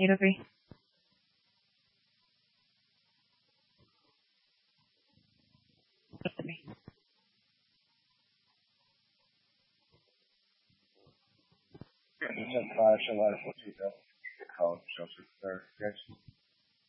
803. 5 July 记得考小时2